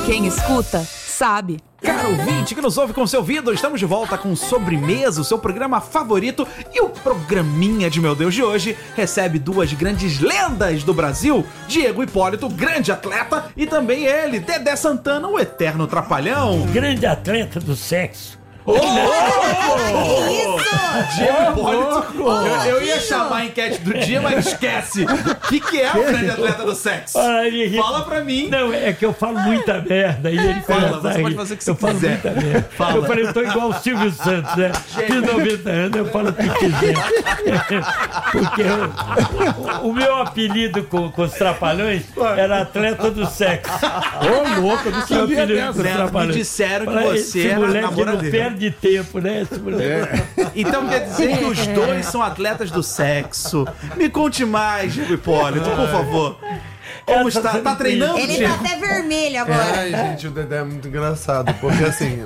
Quem escuta, sabe. Caro ouvinte que nos ouve com seu ouvido, estamos de volta com Sobremesa, o seu programa favorito. E o programinha de Meu Deus de hoje recebe duas grandes lendas do Brasil: Diego Hipólito, grande atleta, e também ele, Dedé Santana, o eterno trapalhão. Grande atleta do sexo. Diego Hipólito. Eu ia chamar a enquete do dia, mas esquece. O que é o grande atleta do sexo? Fala pra mim. Não, é que eu falo muita merda. E ele Fala, você pode fazer o que você quiser. Muita merda. Fala. Eu falei, eu tô igual o Silvio Santos, né? Fiz 90 anos, eu falo o que quiser. Porque o meu apelido com os Trapalhões era atleta do sexo. Ô, louco, não sabia dessa. Me disseram que você era namoradeiro. De tempo, né? Esse moleque. Então quer dizer que os dois são atletas do sexo. Me conte mais, Diego Hipólito, por favor. Como está? Tá treinando, Ele Diego? tá até vermelho agora. Ai, gente, o Dedé é muito engraçado, porque assim,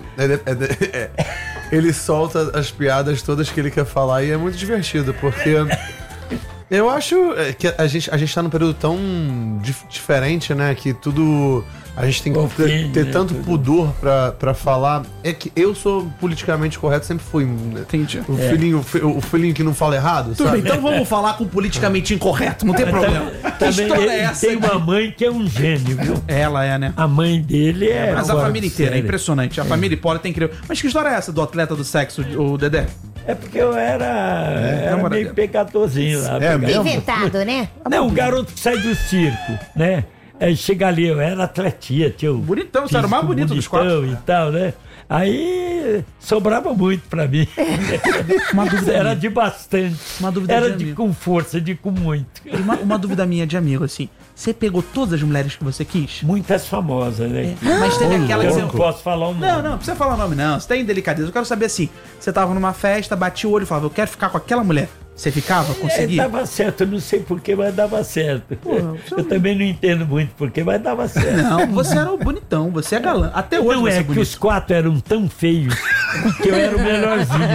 ele solta as piadas todas que ele quer falar e é muito divertido, porque eu acho que a gente tá num período tão diferente, né, que tudo... A gente tem que ter tanto pudor pra falar. É que eu sou politicamente correto, sempre fui. Entendi. O filhinho que não fala errado, Tudo sabe? bem, então vamos falar com politicamente incorreto, não tem problema. Que história é essa? Tem uma mãe que é um gênio, viu? Ela é, né? A mãe dele é... Mas a família inteira, é impressionante. A família Hipólito é incrível. Mas que história é essa do atleta do sexo, o Dedé? É porque eu era meio pecadorzinho lá. Inventado, né? Não, o garoto que sai do circo, né? Aí chega ali, eu era atletia, tio. Bonitão, você era o mais bonito dos quatro. E tal, né? Aí sobrava muito pra mim. Uma dúvida era minha. De bastante. Uma dúvida era de de com força, de com muito. Uma dúvida minha de amigo, assim. Você pegou todas as mulheres que você quis? Muitas famosas, né? Mas teve aquela que Eu você... não posso falar o nome. Não precisa falar o nome, não. Você tem delicadeza. Eu quero saber assim. Você tava numa festa, batia o olho e falava, eu quero ficar com aquela mulher. Você ficava? Conseguia? Dava certo, eu não sei porquê, mas dava certo. Eu também não entendo muito porquê, mas dava certo. Não, você era o bonitão, você é galã. Até hoje Não você é é que bonito. os quatro eram tão feios que eu era o melhorzinho.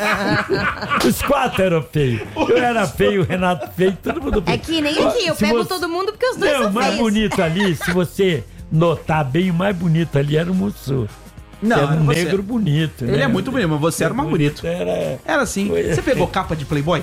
Os quatro eram feios. Eu era feio, o Renato feio, todo mundo feio. É que nem aqui, eu Se pego você- todo mundo porque os dois Não, são o mais feios. bonito ali, se você notar bem, o mais bonito ali era o Mussum. Não, Era um você- negro bonito. Ele é muito bonito, mas você era o mais bonito. Era assim. Você pegou capa de Playboy?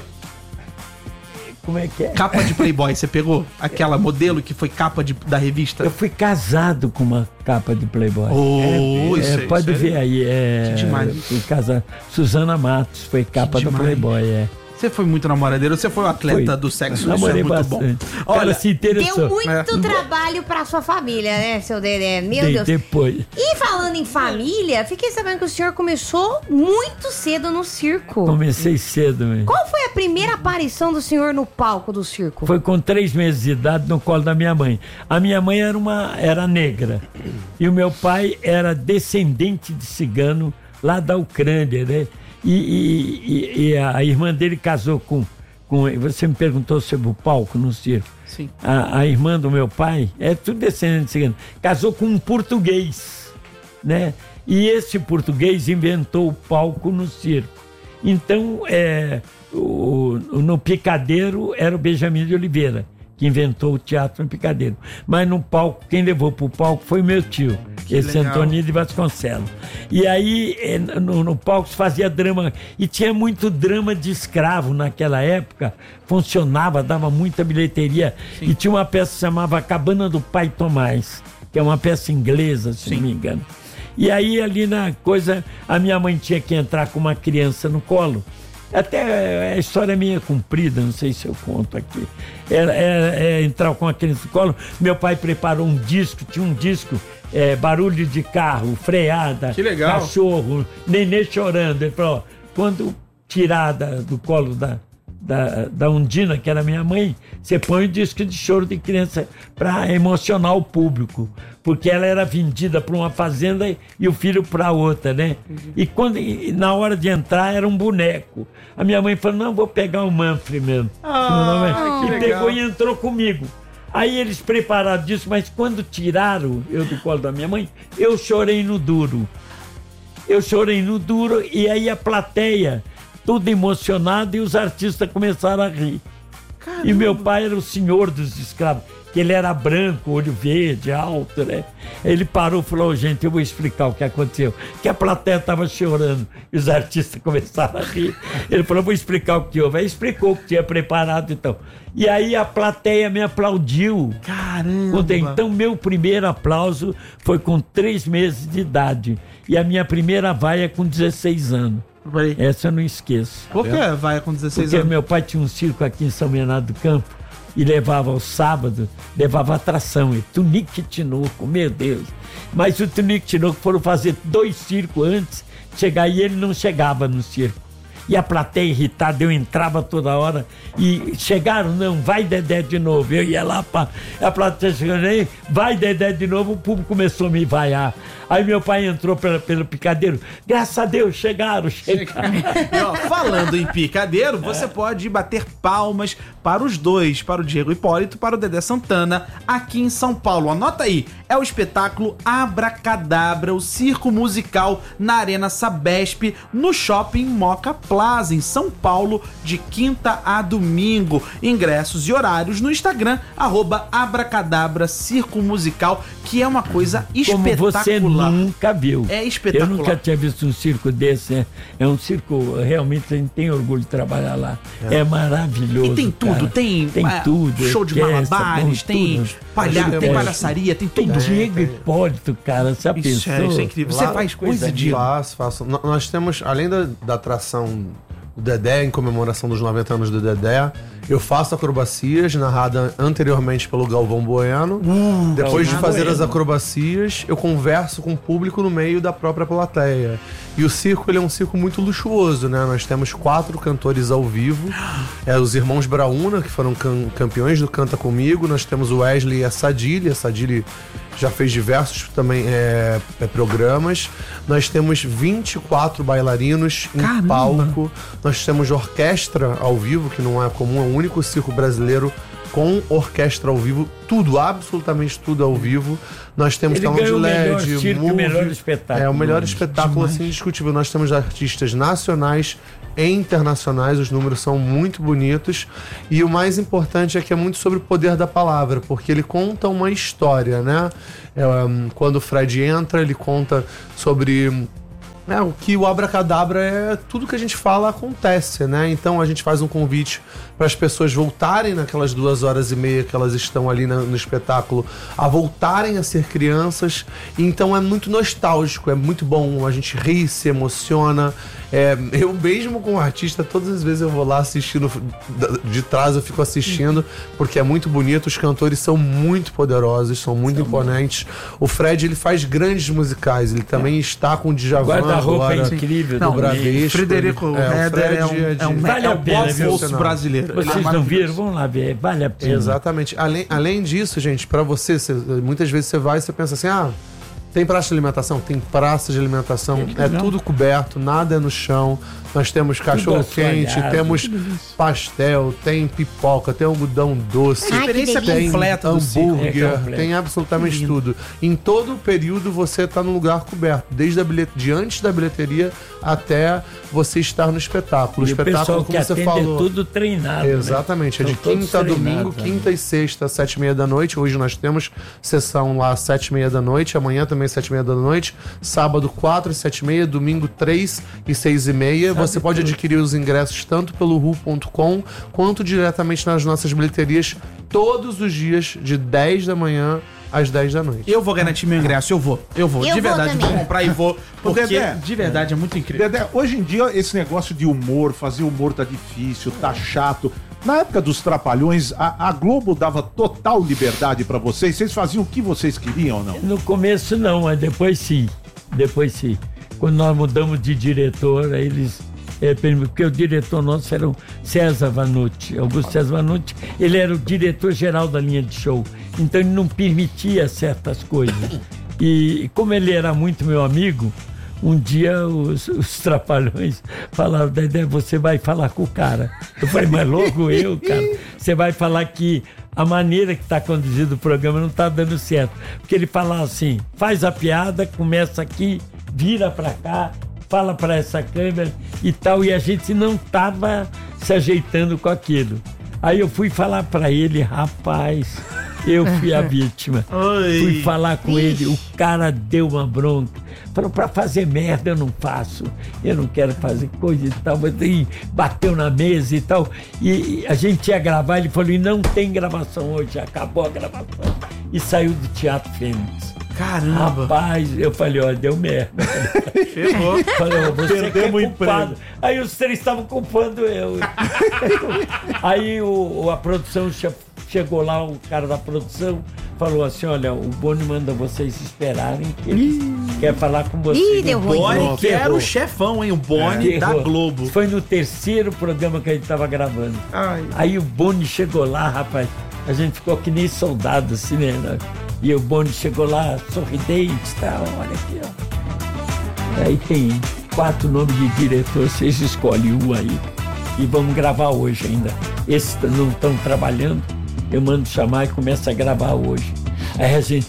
Como é que é? Capa de Playboy, você pegou? Aquela modelo que foi capa da revista? Eu fui casado com uma capa de Playboy. Pode ver aí. Que demais. Fui casado. Suzana Matos foi capa do demais. Playboy, Você foi muito namoradeiro, você foi um atleta do sexo, Namorei isso é muito bastante. bom. Olha, Ela se interessou. Deu muito trabalho pra sua família, né, seu Dedé? Meu Deus. Depois. E falando em família, fiquei sabendo que o senhor começou muito cedo no circo. Comecei cedo, mesmo. Qual foi a primeira aparição do senhor no palco do circo? Foi com 3 meses de idade no colo da minha mãe. A minha mãe era negra. E o meu pai era descendente de cigano lá da Ucrânia, né? E a irmã dele casou com... Você me perguntou sobre o palco no circo. Sim. A irmã do meu pai, é tudo descendente de cigano, casou com um português, né? E esse português inventou o palco no circo. Então, no Picadeiro era o Benjamin de Oliveira, que inventou o teatro no Picadeiro. Mas no palco, quem levou pro palco foi meu tio, esse legal. Antônio de Vasconcelos. E aí, no palco se fazia drama, e tinha muito drama de escravo naquela época, funcionava, dava muita bilheteria. Sim. E tinha uma peça que se chamava Cabana do Pai Tomás, que é uma peça inglesa, se não me engano. E aí, ali na coisa, a minha mãe tinha que entrar com uma criança no colo. Até a história minha é comprida, não sei se eu conto aqui. Entrar com a criança no colo. Meu pai preparou um disco, tinha um disco, barulho de carro, freada, que legal. Cachorro, nenê chorando. Ele falou, ó, quando tirar do colo da Undina, que era minha mãe, você põe o disco de choro de criança para emocionar o público, porque ela era vendida para uma fazenda e o filho para outra, né? E na hora de entrar era um boneco. A minha mãe falou, não, vou pegar o Manfred mesmo. que E legal. pegou e entrou comigo. Aí eles prepararam disso, mas quando tiraram eu do colo da minha mãe, eu chorei no duro. E aí a plateia, tudo emocionado, e os artistas começaram a rir. Caramba. E meu pai era o senhor dos escravos. que ele era branco, olho verde, alto, né? Ele parou e falou, gente, eu vou explicar o que aconteceu. Que a plateia estava chorando e os artistas começaram a rir. Ele falou, vou explicar o que houve. Aí explicou o que tinha preparado, então. E aí a plateia me aplaudiu. Caramba! Então, meu primeiro aplauso foi com 3 meses de idade. E a minha primeira vaia com 16 anos. Essa eu não esqueço. Por que vai com 16 Porque anos? meu pai tinha um circo aqui em São Bernardo do Campo e levava aos sábados, levava atração, e Tunique Tinoco, meu Deus. Mas o Tunique Tinoco foram fazer 2 circos antes de chegar e ele não chegava no circo. E a plateia irritada, eu entrava toda hora e chegaram, não, vai Dedé de novo. Eu ia lá, a plateia chegando aí, vai Dedé de novo, o público começou a me vaiar. Aí meu pai entrou pelo picadeiro, graças a Deus, chegaram. E, ó, falando em picadeiro, você pode bater palmas para os dois, para o Diego Hipólito e para o Dedé Santana, aqui em São Paulo. Anota aí, é o espetáculo Abracadabra, o circo musical na Arena Sabesp, no Shopping Moca Plaza, em São Paulo, de quinta a domingo. Ingressos e horários no Instagram, @Abracadabra Circo Musical, que é uma coisa espetacular. Como você nunca viu. É espetacular. Eu nunca tinha visto um circo desse, né? É um circo, realmente a gente tem orgulho de trabalhar lá. É maravilhoso. E tem tudo, cara. tem tudo. show de orquestra, malabares, bom, tem, tudo. tem palhaçaria, tem Tem tudo. Diego Hipólito, cara, você Isso pensou? isso é incrível. Você Lá, faz coisa de... Faço. Nós temos, além da atração do Dedé, em comemoração dos 90 anos do Dedé, eu faço acrobacias, narrada anteriormente pelo Galvão Bueno. Depois de fazer as acrobacias, eu converso com o público no meio da própria plateia. E o circo, ele é um circo muito luxuoso, né? Nós temos 4 cantores ao vivo. Os irmãos Brauna, que foram campeões do Canta Comigo. Nós temos o Wesley e a Sadili. A Sadili já fez diversos também programas. Nós temos 24 bailarinos em palco. Nós temos orquestra ao vivo, que não é comum, é o único circo brasileiro com orquestra ao vivo, tudo, absolutamente tudo ao vivo. Nós temos Ele telão de ganhou o melhor LED, circo, o melhor espetáculo. É o melhor espetáculo, assim, indiscutível. Nós temos artistas nacionais e internacionais, os números são muito bonitos. E o mais importante é que é muito sobre o poder da palavra, porque ele conta uma história, né? Quando o Fred entra, ele conta sobre... o que o abracadabra é tudo que a gente fala acontece, né? Então a gente faz um convite para as pessoas voltarem naquelas 2h30 que elas estão ali no espetáculo, a voltarem a ser crianças. Então é muito nostálgico, é muito bom, a gente ri, se emociona. Eu mesmo como artista, todas as vezes eu vou lá assistindo, de trás eu fico assistindo, porque é muito bonito, os cantores são muito poderosos, são muito imponentes. O Fred, ele faz grandes musicais, ele também está com o Djavan Guarda-roupa é agora, incrível. no também. Bradesco. Frederico Heder Vale a pena, viu? Bolso brasileiro. Ele é Vocês não maravilhoso. viram? Vamos lá ver, vale a pena. Exatamente. Além disso, gente, pra você, muitas vezes você vai e você pensa assim, tem praça de alimentação? Tem praça de alimentação, é tudo coberto, nada é no chão. Nós temos cachorro-quente, assoalhado. temos pastel, tem pipoca, tem algodão doce, Ai, que Experiência delícia. completa do circo. hambúrguer, É completo. tem absolutamente tudo. Em todo o período você tá no lugar coberto, desde de antes da bilheteria até você estar no espetáculo. O E o pessoal espetáculo, que como você atende falou, é tudo treinado. exatamente, é Né? de São todos quinta a domingo, treinados, né? quinta e sexta, 7h30 da noite. Hoje nós temos sessão lá às 7h30 da noite, amanhã também 7h30 da noite, sábado 4 e 7h30, domingo 3 e 6h30. Você pode adquirir os ingressos tanto pelo ru.com quanto diretamente nas nossas bilheterias todos os dias de 10 da manhã às 10 da noite. Eu vou garantir meu ingresso, eu vou. Eu De vou verdade, também. vou comprar e vou. Porque, Dedé, de verdade, é muito incrível. Dedé, hoje em dia esse negócio de humor, fazer humor tá difícil, tá chato. Na época dos Trapalhões, a Globo dava total liberdade pra vocês faziam o que vocês queriam ou não? No começo não, mas depois sim. Depois sim. Quando nós mudamos de diretor, aí eles... porque o diretor nosso era o César Vanucci, Augusto César Vanucci, ele era o diretor-geral da linha de show, então ele não permitia certas coisas. E como ele era muito meu amigo, um dia os Trapalhões falaram, Dedé, você vai falar com o cara. Eu falei, mas logo eu, cara, você vai falar que a maneira que está conduzido o programa não está dando certo. Porque ele falava assim, faz a piada, começa aqui, vira pra cá, fala para essa câmera e tal, e a gente não tava se ajeitando com aquilo. Aí eu fui falar para ele, rapaz, Eu fui a vítima. Oi. Fui falar com ele, o cara deu uma bronca. Falou, pra fazer merda eu não faço. Eu não quero fazer coisa e tal. Mas aí bateu na mesa e tal. E a gente ia gravar, ele falou, e não tem gravação hoje, acabou a gravação. E saiu do Teatro Fênix. Caramba. Rapaz, eu falei, ó, deu merda. Ferrou. Falei, ó, você que é Perdemos o culpado. emprego. Aí os três estavam culpando eu. Aí a produção chegou lá, o cara da produção falou assim, olha, o Boni manda vocês esperarem que ele quer falar com vocês. Ih, deu ruim. Boni, que era Ferrou. o chefão, hein? O Boni da Ferrou. Globo. Foi no terceiro programa que a gente tava gravando. Ai. Aí o Boni chegou lá, rapaz, a gente ficou que nem soldado assim, né? E o Boni chegou lá, sorridente, tá? Olha aqui, ó. Aí tem 4 nomes de diretor, vocês escolhem um aí. E vamos gravar hoje ainda. Esses não estão trabalhando, eu mando chamar e começo a gravar hoje. Aí a gente...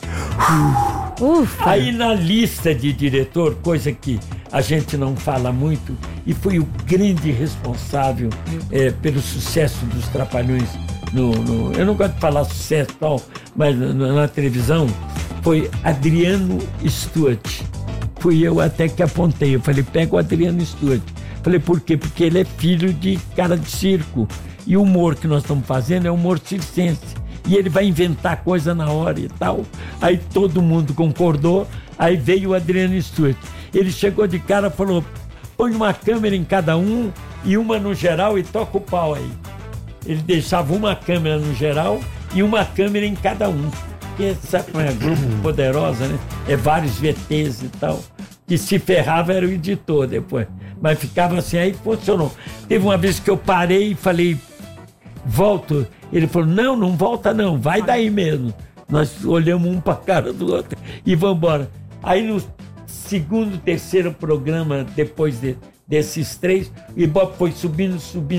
Ufa. Aí na lista de diretor, coisa que a gente não fala muito, e foi o grande responsável pelo sucesso dos Trapalhões. Eu não gosto de falar sucesso e tal, mas na televisão, foi Adriano Stuart. Fui eu até que apontei, eu falei, pega o Adriano Stuart. Falei, por quê? Porque ele é filho de cara de circo. E o humor que nós estamos fazendo é humor circense. E ele vai inventar coisa na hora e tal. Aí todo mundo concordou, aí veio o Adriano Stuart. Ele chegou de cara e falou, põe uma câmera em cada um e uma no geral e toca o pau aí. Ele deixava uma câmera no geral e uma câmera em cada um. Porque sabe como é grupo poderosa, né? É vários VTs e tal. Que se ferrava era o editor depois. Mas ficava assim, aí funcionou. Teve uma vez que eu parei e falei, volto. Ele falou, não volta não, vai daí mesmo. Nós olhamos um pra cara do outro e vamos embora. Aí no segundo, terceiro programa, depois desses 3, o Ibope foi subindo,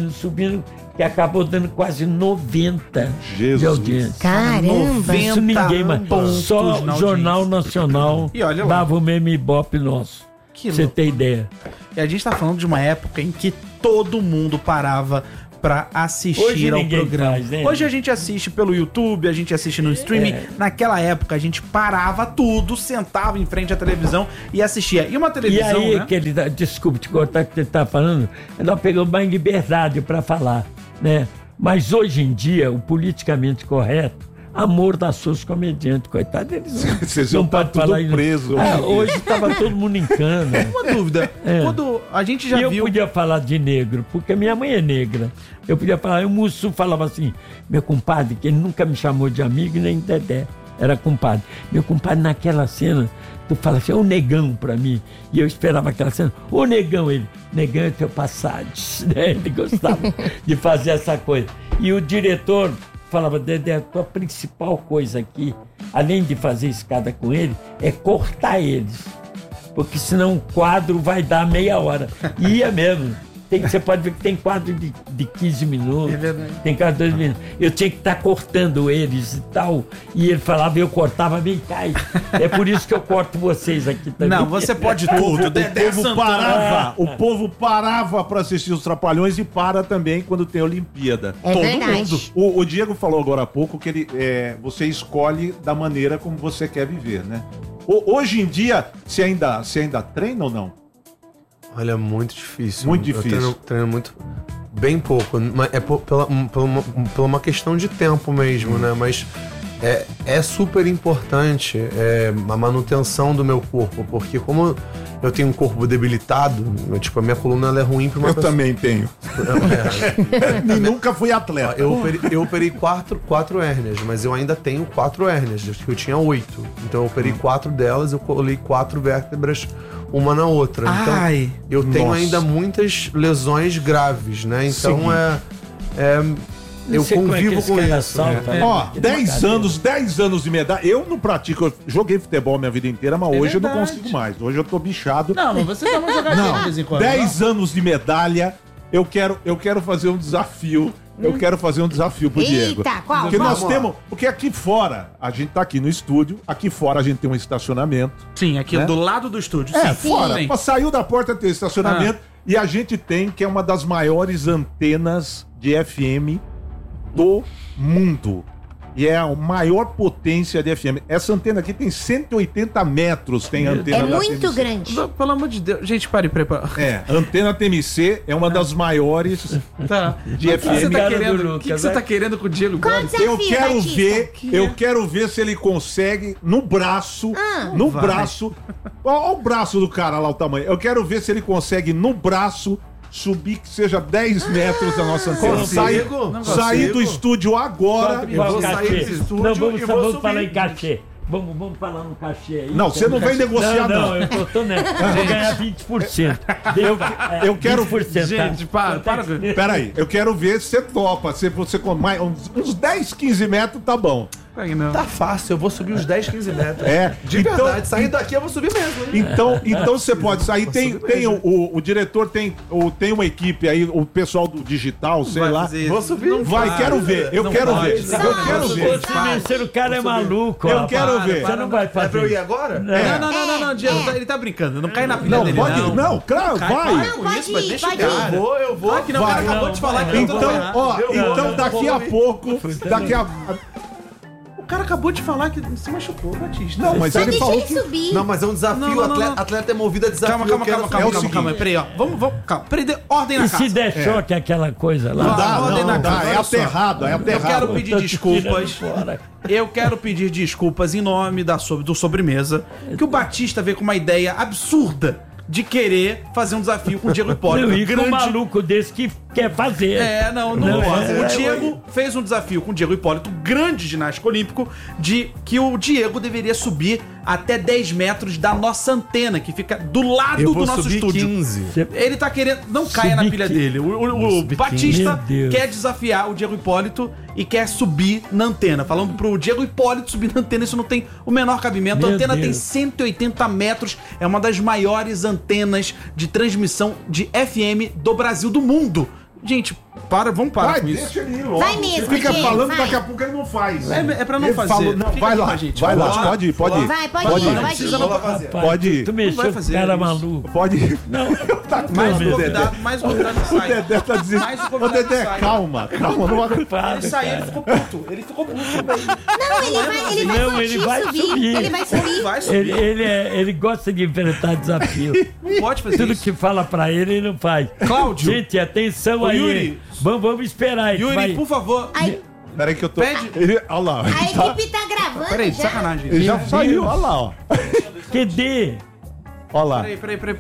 que acabou dando quase 90 de Jesus. audiência. Caramba. Isso ninguém mais. pontos Só na o Jornal Nacional E olha lá. dava o mesmo Ibope nosso. Que Pra você ter ideia. E a gente tá falando de uma época em que todo mundo parava pra assistir Hoje ao ninguém programa. faz, né? Hoje a gente assiste pelo YouTube, a gente assiste no streaming. Naquela época a gente parava tudo, sentava em frente à televisão e assistia. E uma E televisão, aí, né? que ele, desculpe te cortar o que você tá falando, nós pegamos mais liberdade para falar, né? Mas hoje em dia, o politicamente correto, amordaçou os comediantes, coitado deles. Vocês iam tá tudo isso. preso. Hoje estava todo mundo em cana. Uma dúvida. Quando a gente já E eu viu... podia falar de negro, porque minha mãe é negra. Eu podia falar, o Mussu falava assim, meu compadre, que ele nunca me chamou de amigo nem de Dedé, era compadre. Meu compadre, naquela cena, tu fala assim, ô negão pra mim. E eu esperava aquela cena, ô negão, ele, negão é teu passado. Né? Ele gostava de fazer essa coisa. E o diretor falava, Dedé, a tua principal coisa aqui, além de fazer escada com ele, é cortar eles. Porque senão o quadro vai dar meia hora. E ia mesmo. Você pode ver que tem quadro de 15 minutos. É verdade. Tem quadro de 2 minutos. Eu tinha que estar cortando eles e tal. E ele falava, eu cortava bem cai. É por isso que eu corto vocês aqui também. Não, você pode tudo. Dedé Santana. O povo parava pra assistir os Trapalhões e para também quando tem Olimpíada. É verdade. O Diego falou agora há pouco que você escolhe da maneira como você quer viver, né? Hoje em dia, você ainda treina ou não? Olha, muito difícil. Muito difícil. Eu treino muito. Bem pouco. Mas é pela uma questão de tempo mesmo, né? Mas é super importante a manutenção do meu corpo. Porque como eu tenho um corpo debilitado, a minha coluna ela é ruim pra uma Eu pessoa. também tenho. E nunca fui atleta. Eu operei quatro hérnias, mas eu ainda tenho 4 hérnias. Eu tinha 8. Então eu operei 4 delas, eu colei 4 vértebras uma na outra. Então Ai, eu tenho nossa. ainda muitas lesões graves, né? Então eu Não sei como é que convivo esse com cara isso. salta, né? né? Ó, Que 10 brincadeira. anos de medalha. Eu não pratico, eu joguei futebol minha vida inteira, mas hoje eu não verdade. consigo mais. Hoje eu tô bichado. Não, mas você dá uma jogadinha de vez em quando. 10 anos de medalha, eu quero fazer um desafio. Eu quero fazer um desafio pro Diego. Eita, qual? Porque Qual? nós temos. Porque aqui fora, a gente tá aqui no estúdio, aqui fora a gente tem um estacionamento. Sim, aqui Né? do lado do estúdio. Fora. Sim. Mas saiu da porta tem estacionamento. E a gente tem, que é uma das maiores antenas de FM do mundo. e é a maior potência de FM. Essa antena aqui tem 180 metros, tem a antena É da muito TMC. grande. Pelo amor de Deus. Gente, pare. É, a antena TMC é uma das maiores Tá. de O que você FM. tá Cara querendo? do O que Lucas, você né? tá querendo com o Diego Qual o Boris? desafio, Eu Batista? quero ver se ele consegue no braço, olha o braço do cara lá, o tamanho. Eu quero ver se ele consegue no braço subir que seja 10 metros da nossa antena. Consigo? Sair do estúdio agora. Qual vou o sair cachê? desse estúdio Não, e vamos vou subir. falar em cachê. Vamos falar no cachê aí. Não, você não vem negociar, Não, não. eu tô nessa. Eu vou ganhar 20%. Eu quero- 20%, Gente, para. Peraí, eu quero ver se você topa. Se você com mais uns 10, 15 metros, tá bom. Não. Tá fácil, eu vou subir uns 10, 15 metros. É, De verdade, saindo daqui eu vou subir mesmo. Hein? Então você pode sair. Tem o diretor, tem uma equipe aí, o pessoal do digital, sei Vai lá. fazer isso. Vou subir. Não Vai, para. quero ver. Eu Não quero pode. ver. Não, Eu quero não, ver. O cara é maluco. Eu rapaz. quero ver. Você não vai É pra eu fazer. ir agora? Não, Diego, ele tá brincando. Não cai na pilha Não, dele, pode. não. Não, claro, Cai, vai. Não, pode isso, mas ir, deixa o pode cara. ir. Eu vou. Vai que não, o cara Vai. acabou de falar que eu tô Então, errado. ó, então daqui a pouco, O cara acabou de falar que se machucou, Batista. Não, mas Só ele deixa falou ele que subir. Não, mas é um desafio. Não. Atleta é movido a desafio. Calma. É o seguinte. Peraí, ó. Vamos. Calma. Peraí, ordem na E casa. se der choque aquela coisa lá? não dá, ordem na não dá. casa, É olha só. aterrado, é Eu quero aterrado. pedir Tô te desculpas. tirando fora. Eu quero pedir desculpas em nome do Sobremesa, que o Batista veio com uma ideia absurda de querer fazer um desafio com o Diego Hipólito. Não, e com um maluco desse que quer fazer. Não Não, pode. é, O Diego fez um desafio com o Diego Hipólito, grande ginasta olímpico, de que o Diego deveria subir até 10 metros da nossa antena, que fica do lado Eu do vou nosso subir estúdio. 15. Ele tá querendo. Não caia na Subir pilha 15. dele. O Batista Meu Deus. quer desafiar o Diego Hipólito e quer subir na antena. Falando pro Diego Hipólito subir na antena, isso não tem o menor cabimento. A Meu antena tem Deus. 180 metros, é uma das maiores antenas de transmissão de FM do Brasil, do mundo. Gente, vamos parar Vai, com isso. deixa ele ir logo. Vai mesmo, Você fica Diego, falando, vai. daqui a pouco ele não faz. É pra não Ele fazer. falou, não, Fica vai aqui lá, com a gente. vai lá, Vamos pode ir. Vai, pode ir, Não pode precisa ir. não. Rapaz, Pode ir. Tu Não vai mexeu com fazer o cara isso. maluco. Pode ir. Não, Mais um Dedé. convidado, mais um convidado O sai. Dedé tá dizendo. Mais um Ô, convidado Dedé, sai. calma, não vai. para, Ele saiu, ele cara. ficou puto. Ele ficou puto. Não, ele vai subir. Ele vai subir. Vai subir. Ele gosta de enfrentar desafio. Não pode fazer Tudo isso. que fala pra ele não faz. Cláudio. Gente, atenção Ô, aí. Yuri. Vamos esperar aí. que Yuri, vai- por favor. Ai, Peraí que eu tô. Pede. Olha lá. a equipe tá gravando Peraí, de já. sacanagem. Ele já Meu saiu, Deus. olha lá, ó. Que dê. Olha lá. Peraí.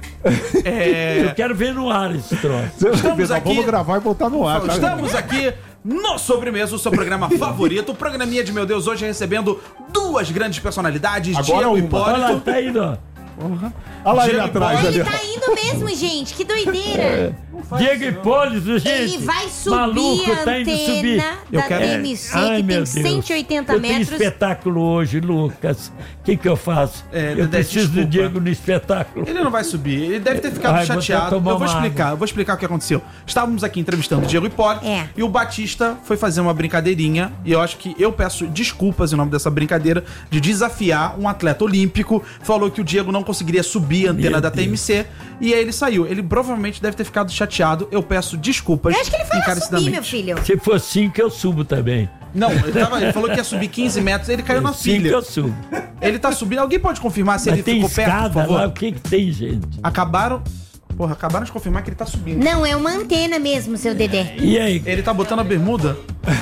Eu quero ver no ar esse troço. Estamos aqui- Vamos gravar e botar no ar. tá? Estamos aqui no Sobremesa, o seu programa favorito. O programinha de meu Deus, hoje recebendo duas grandes personalidades, Agora Diego uma. Olha lá, Hipólito. tá indo, ó. Olha lá ele Diego atrás ali. Ele ó. tá indo mesmo, gente. Que doideira. Diego Hipólito, gente. Ele vai subir Maluco, a tá indo subir. antena Eu da quero- TMC, Ai, que meu tem Deus. 180 eu tenho metros. espetáculo hoje, Lucas. O que eu faço? Eu Dedé, preciso desculpa. do Diego no espetáculo. Ele não vai subir, ele deve ter ficado Ai, vou até chateado. tomar Eu vou uma explicar, água. o que aconteceu. Estávamos aqui entrevistando o Diego Hipólito É. e o Batista foi fazer uma brincadeirinha. E eu acho que eu peço desculpas em nome dessa brincadeira de desafiar um atleta olímpico. Falou que o Diego não conseguiria subir a antena Meu da Deus. TMC e aí ele saiu. Ele provavelmente deve ter ficado chateado. Eu peço desculpas. Eu acho que ele foi lá subir, encarecidamente. meu filho. Se for 5, eu subo também. Não, ele falou que ia subir 15 metros, ele caiu na 5 pilha. eu subo. Ele tá subindo. Alguém pode confirmar se Mas ele tem ficou perto, por escada favor? lá, o que tem, gente? Acabaram de confirmar que ele tá subindo. Não, é uma antena mesmo, seu Dedé. E aí? Ele tá botando a bermuda?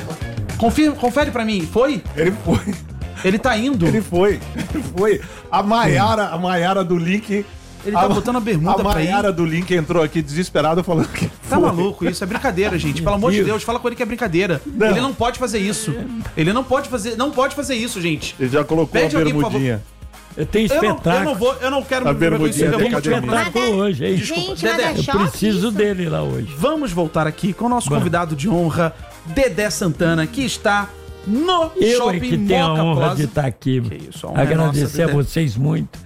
Confere pra mim, foi? Ele foi. Ele tá indo. Ele foi. A Maiara do Link. Ele tá botando a bermuda pra ir. Maiara do Link entrou aqui desesperada falando que Tá foi. maluco, isso é brincadeira, gente. Pelo amor de Deus. Deus, fala com ele que é brincadeira. Não. Ele não pode fazer isso. Ele não pode fazer isso, gente. Ele já colocou Pede a alguém, por bermudinha. Eu tenho espetáculo. Eu não quero A me bermudinha reconhecer tem como academia. motivo. Espetáculo hoje, hein? Desculpa, Gente, Dedé, nada Eu choque preciso isso. dele lá hoje. Vamos voltar aqui com o nosso convidado de honra, Dedé Santana, que está no Eu é Shopping que tenho a Moca honra Plaza. de estar aqui. Que isso, a honra é Agradecer nossa, a Dedé. vocês muito.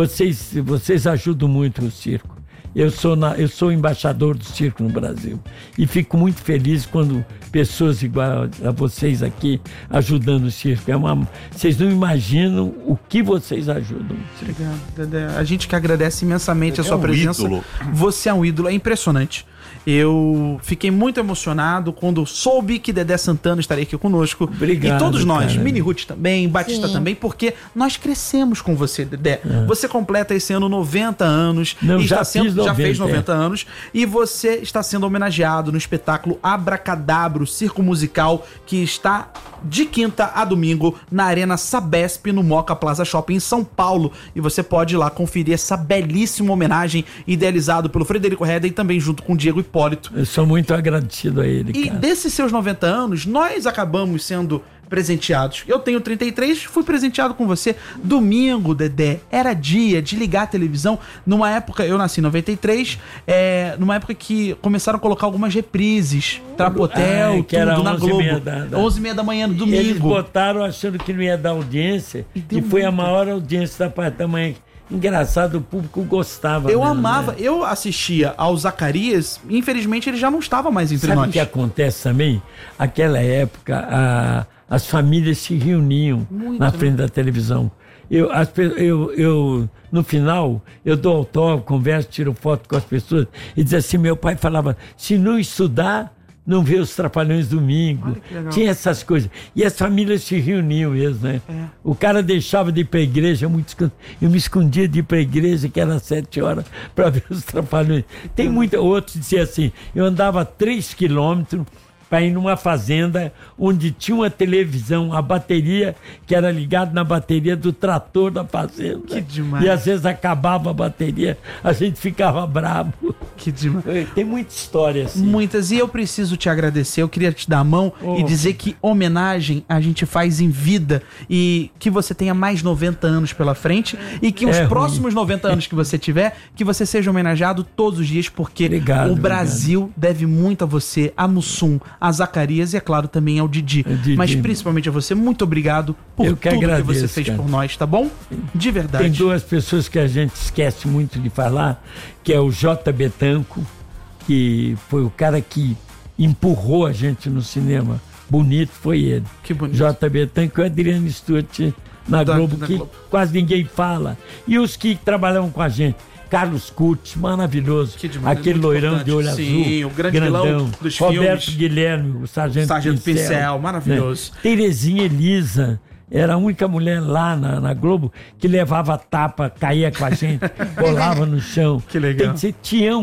Vocês ajudam muito o circo. Eu sou embaixador do circo no Brasil. E fico muito feliz quando pessoas igual a vocês aqui ajudando o circo. Vocês não imaginam o que vocês ajudam. Obrigado, Dedé. A gente que agradece imensamente a sua um presença. ídolo. Você é um ídolo, é impressionante. Eu fiquei muito emocionado quando soube que Dedé Santana estaria aqui conosco. Obrigado, e todos nós, cara. Mini Ruth também, Batista Sim. também, porque nós crescemos com você, Dedé. Você completa esse ano 90 anos. Não, e já está sendo, fiz já 90, fez 90 anos. E você está sendo homenageado no espetáculo Abracadabra, circo musical, que está de quinta a domingo na Arena Sabesp, no Moca Plaza Shopping em São Paulo. E você pode ir lá conferir essa belíssima homenagem idealizado pelo Frederico Redden e também junto com o Diego Hipólito. Eu sou muito agradecido a ele, E cara. desses seus 90 anos, nós acabamos sendo presenteados. Eu tenho 33, fui presenteado com você. Domingo, Dedé, era dia de ligar a televisão. Numa época, eu nasci em 93, numa época que começaram a colocar algumas reprises. Trapotel, Que era tudo na 11h30 Globo. 11h30 da manhã, no domingo. Eles botaram achando que não ia dar audiência deu e foi a muita. maior audiência da parte da manhã. Engraçado, o público gostava. Eu mesmo, amava, né? eu assistia ao Zacarias, infelizmente ele já não estava mais entre Sabe nós. o que acontece também? Aquela época, as famílias se reuniam na frente da televisão. No final, eu dou autógrafo, converso, tiro foto com as pessoas e diz assim, meu pai falava, se não estudar, não vê os Trapalhões domingo. Tinha essas coisas. E as famílias se reuniam mesmo, né? O cara deixava de ir pra igreja, eu me escondia de ir pra igreja, que era 7 horas, para ver os Trapalhões. Tem outros diziam assim, eu andava 3 quilômetros para ir numa fazenda onde tinha uma televisão, a bateria, que era ligada na bateria do trator da fazenda. Que demais. E às vezes acabava a bateria, a gente ficava bravo. Que demais. Tem muita história assim. Muitas, e eu preciso te agradecer, eu queria te dar a mão e dizer que homenagem a gente faz em vida e que você tenha mais 90 anos pela frente e que os ruim. próximos 90 anos que você tiver, que você seja homenageado todos os dias, porque Obrigado, o Brasil deve muito a você, a Mussum, a Zacarias e, é claro, também ao Didi. Didi. Mas principalmente a você, muito obrigado por Eu que tudo que agradeço, você fez cara. por nós, tá bom? De verdade. Tem duas pessoas que a gente esquece muito de falar, que é o J.B. Tanco, que foi o cara que empurrou a gente no cinema. Bonito foi ele. Que bonito. J.B. Tanco e o Adriano Stuart na Globo, da que Globo. quase ninguém fala. E os que trabalhavam com a gente. Carlos Curtis, maravilhoso. Que demais, Aquele muito loirão importante. de olho Sim, azul. o grande vilão dos Roberto filmes. Guilherme, o Sargento Pincel, maravilhoso. né? Terezinha Elisa. Era a única mulher lá na Globo que levava tapa, caía com a gente, rolava no chão. Que legal. Tem que ser Tião